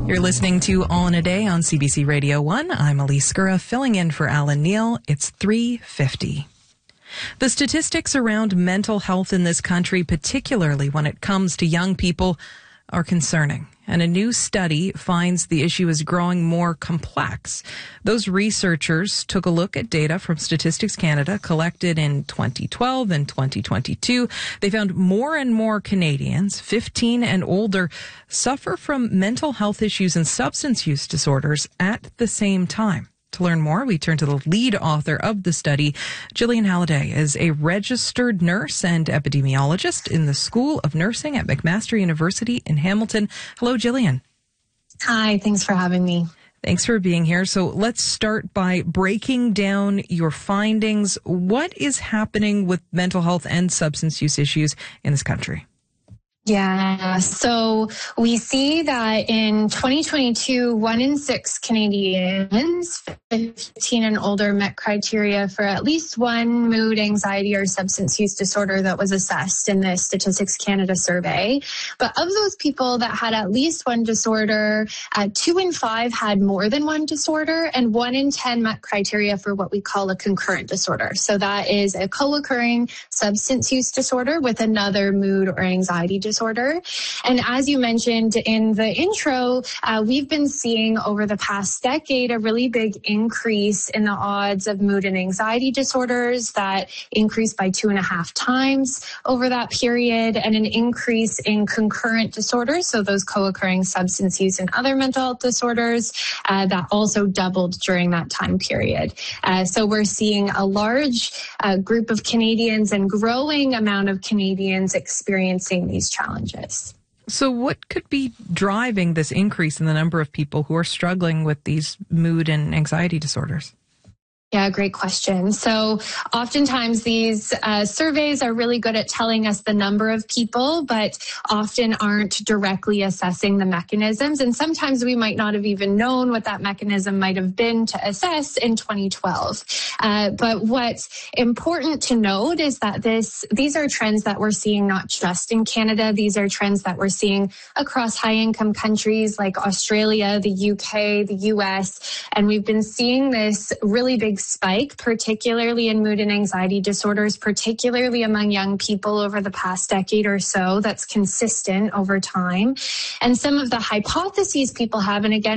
You're listening to All in a Day on CBC Radio 1. I'm Elise Scurra, filling in for Alan Neal. It's 3:50. The statistics around mental health in this country, particularly when it comes to young people, are concerning. And a new study finds the issue is growing more complex. Those researchers took a look at data from Statistics Canada collected in 2012 and 2022. They found more and more Canadians, 15 and older, suffer from mental health issues and substance use disorders at the same time. To learn more, we turn to the lead author of the study. Gillian Halliday is a registered nurse and epidemiologist in the School of Nursing at McMaster University in Hamilton. Hello, Gillian. Hi, thanks for having me. Thanks for being here. So let's start by breaking down your findings. What is happening with mental health and substance use issues in this country? Yeah, so we see that in 2022, 1 in 6 Canadians, 15 and older, met criteria for at least one mood, anxiety, or substance use disorder that was assessed in the Statistics Canada survey. But of those people that had at least one disorder, 2 in 5 had more than one disorder, and 1 in 10 met criteria for what we call a concurrent disorder. So that is a co-occurring substance use disorder with another mood or anxiety disorder. And as you mentioned in the intro, we've been seeing over the past decade a really big increase in the odds of mood and anxiety disorders that increased by 2.5 times over that period, and an increase in concurrent disorders, so those co-occurring substance use and other mental health disorders, that also doubled during that time period. So we're seeing a large group of Canadians and growing amount of Canadians experiencing these challenges. So what could be driving this increase in the number of people who are struggling with these mood and anxiety disorders? Yeah, great question. So oftentimes these surveys are really good at telling us the number of people, but often aren't directly assessing the mechanisms. And sometimes we might not have even known what that mechanism might have been to assess in 2012. But what's important to note is that these are trends that we're seeing not just in Canada. These are trends that we're seeing across high-income countries like Australia, the UK, the US. And we've been seeing this really big spike, particularly in mood and anxiety disorders, particularly among young people over the past decade or so. That's consistent over time. And some of the hypotheses people have, and again,